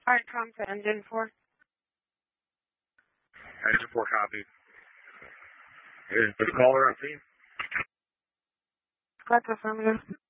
Alright, Tom to engine 4. Engine 4 copy. Is the caller on scene? That's affirmative.